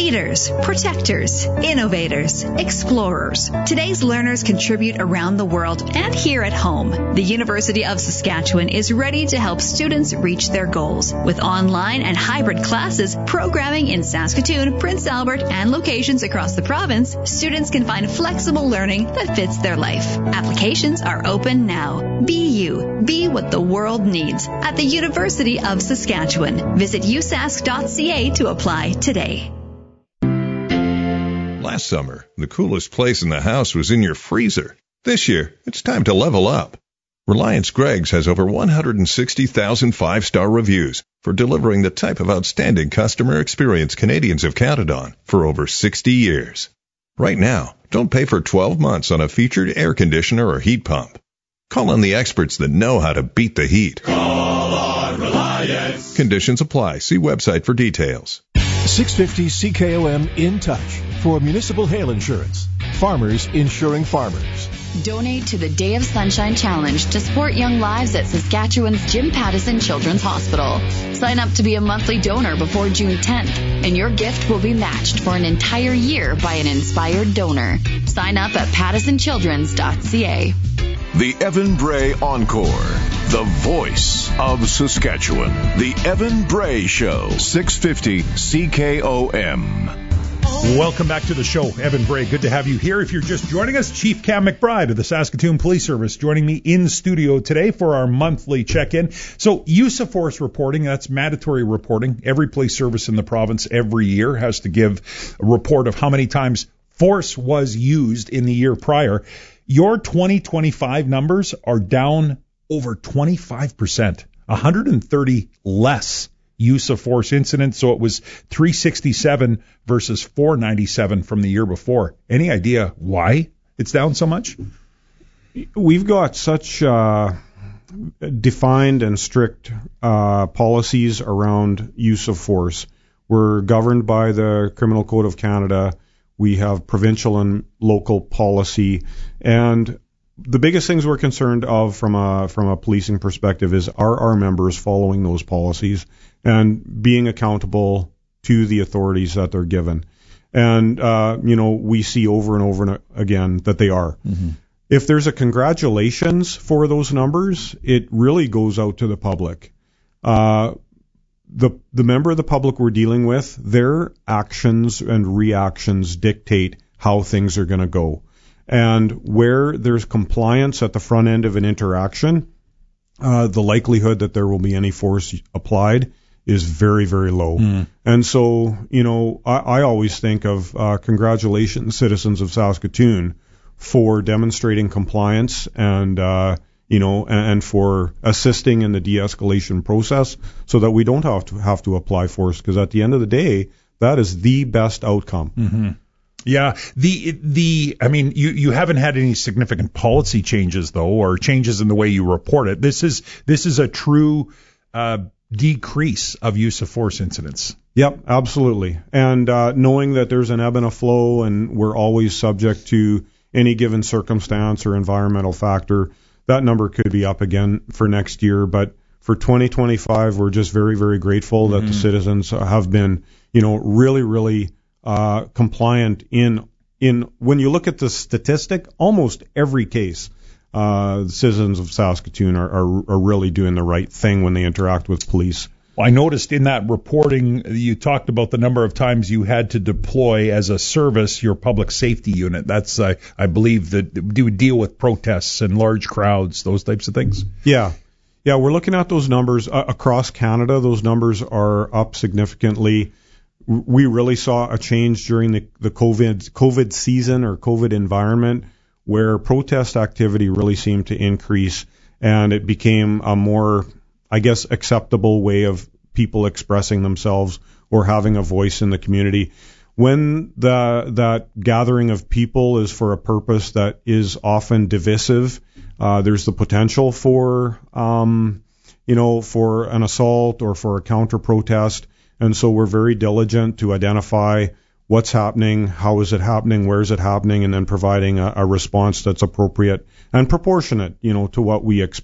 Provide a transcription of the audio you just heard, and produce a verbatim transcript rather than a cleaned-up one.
leaders, protectors, innovators, explorers. Today's learners contribute around the world and here at home. The University of Saskatchewan is ready to help students reach their goals. With online and hybrid classes, programming in Saskatoon, Prince Albert, and locations across the province, students can find flexible learning that fits their life. Applications are open now. Be you. Be what the world needs at the University of Saskatchewan. Visit u sask dot c a to apply today. Last summer, the coolest place in the house was in your freezer. This year, it's time to level up. Reliance Greggs has over one hundred sixty thousand five-star reviews for delivering the type of outstanding customer experience Canadians have counted on for over sixty years. Right now, don't pay for twelve months on a featured air conditioner or heat pump. Call on the experts that know how to beat the heat. Call on Reliance. Conditions apply. See website for details. six fifty C K O M in touch for municipal hail insurance. Farmers insuring farmers. Donate to the Day of Sunshine Challenge to support young lives at Saskatchewan's Jim Pattison Children's Hospital. Sign up to be a monthly donor before June tenth, and your gift will be matched for an entire year by an inspired donor. Sign up at pattison childrens dot c a. The Evan Bray Encore, the voice of Saskatchewan. The Evan Bray Show, six fifty C K O M. Welcome back to the show, Evan Bray. Good to have you here. If you're just joining us, Chief Cam McBride of the Saskatoon Police Service joining me in studio today for our monthly check-in. So use of force reporting, that's mandatory reporting. Every police service in the province every year has to give a report of how many times force was used in the year prior. Your twenty twenty-five numbers are down over twenty-five percent, one hundred thirty less use of force incidents. So it was three sixty-seven versus four ninety-seven from the year before. Any idea why it's down so much? We've got such uh, defined and strict uh, policies around use of force. We're governed by the Criminal Code of Canada. We have provincial and local policy, and the biggest things we're concerned of from a from a policing perspective is are our members following those policies and being accountable to the authorities that they're given. And uh, you know, we see over and over and again that they are. Mm-hmm. If there's a congratulations for those numbers, it really goes out to the public. Uh, The the member of the public we're dealing with, their actions and reactions dictate how things are going to go. And where there's compliance at the front end of an interaction, uh, the likelihood that there will be any force applied is very, very low. Mm. And so, you know, I, I always think of uh, congratulations, citizens of Saskatoon, for demonstrating compliance and uh you know, and for assisting in the de-escalation process so that we don't have to have to apply force, because at the end of the day, that is the best outcome. Mm-hmm. Yeah. The, the, I mean, you, you haven't had any significant policy changes though, or changes in the way you report it. This is, this is a true, uh, decrease of use of force incidents. Yep, absolutely. And, uh, knowing that there's an ebb and a flow and we're always subject to any given circumstance or environmental factor, that number could be up again for next year. But for twenty twenty-five, we're just very, very grateful mm-hmm. that the citizens have been, you know, really, really uh, compliant in in when you look at the statistic, almost every case, uh, the citizens of Saskatoon are, are, are really doing the right thing when they interact with police. Well, I noticed in that reporting, you talked about the number of times you had to deploy as a service your public safety unit. That's, uh, I believe, that do deal with protests and large crowds, those types of things. Yeah. Yeah, we're looking at those numbers uh, across Canada. Those numbers are up significantly. We really saw a change during the, the COVID, COVID season or COVID environment where protest activity really seemed to increase, and it became a more, I guess, acceptable way of people expressing themselves or having a voice in the community. When the that gathering of people is for a purpose that is often divisive, uh, there's the potential for, um, you know, for an assault or for a counter-protest. And so we're very diligent to identify what's happening, how is it happening, where is it happening, and then providing a, a response that's appropriate and proportionate, you know, to what we expect.